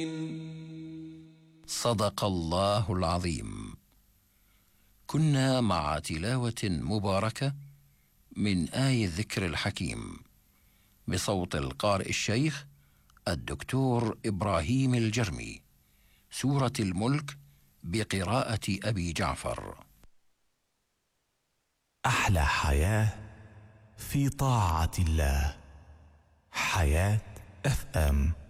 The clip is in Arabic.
صدق الله العظيم. كنا مع تلاوة مباركة من آي الذكر الحكيم بصوت القارئ الشيخ الدكتور إبراهيم الجرمي، سورة الملك بقراءة أبي جعفر. أحلى حياة في طاعة الله. حياة FM.